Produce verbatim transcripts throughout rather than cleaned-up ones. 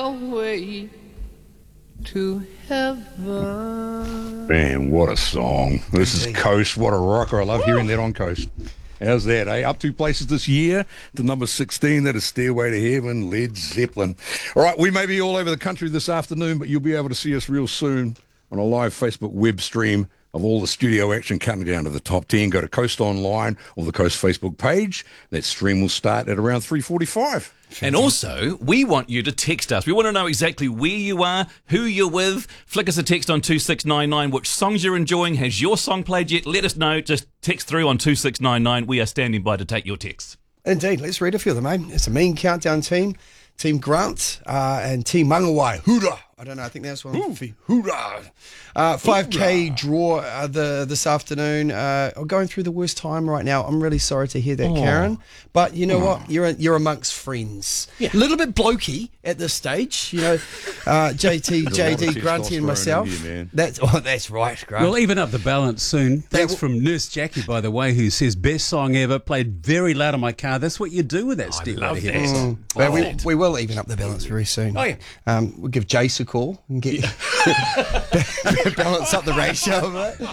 Away to heaven. Man, what a song. This is Coast. What a rocker. I love hearing that on Coast. How's that, eh? Up two places this year to number sixteen. That is Stairway to Heaven, Led Zeppelin. All right, we may be all over the country this afternoon, but you'll be able to see us real soon on a live Facebook web stream of all the studio action counting down to the top ten. Go to Coast Online or the Coast Facebook page. That stream will start at around three forty-five. And also, we want you to text us. We want to know exactly where you are, who you're with. Flick us a text on two six nine nine, which songs you're enjoying. Has your song played yet? Let us know. Just text through on two six nine nine. We are standing by to take your texts. Indeed. Let's read a few of them, eh? It's a mean countdown team. Team Grant uh, and Team Mangawai. Hoorah! I don't know. I think that's one. Ooh. Hoorah! Uh, five K Hoorah. Draw uh, the this afternoon. Uh, I'm going through the worst time right now. I'm really sorry to hear that, oh. Karen. But you know oh. what? You're you're amongst friends. A yeah. little bit blokey at this stage. You know, uh, J T, J D, Grunty, and myself. You, that's oh, that's right, Grant. We'll even up the balance soon. Thanks from Nurse Jackie, by the way, who says best song ever. Played very loud in my car. That's what you do with that stick. I love that. Mm. Well, we, we will even up the balance very soon. Oh yeah. Um, we'll give Jace a call and get balance up the ratio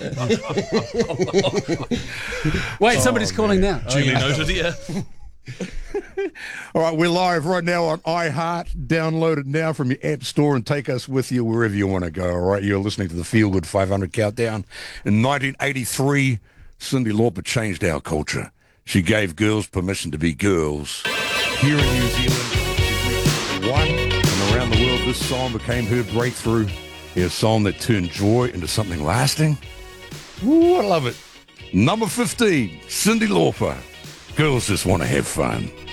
of it. Wait, somebody's oh, calling now. Duly oh, yeah. noted, yeah. All right, we're live right now on iHeart. Download it now from your app store and take us with you wherever you want to go. All right, you're listening to the Feel Good five hundred Countdown. In nineteen eighty-three, Cyndi Lauper changed our culture. She gave girls permission to be girls. Here in New Zealand, she won, and around the world, this song became her breakthrough. A song that turned joy into something lasting. Ooh, I love it. Number fifteen, Cyndi Lauper. Girls just want to have fun.